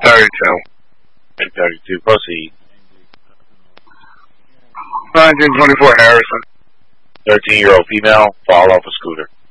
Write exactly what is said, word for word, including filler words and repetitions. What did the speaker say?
thirty-two. ten thirty-two, proceed. nineteen twenty-four Harrison. thirteen-year-old female, fall off a scooter.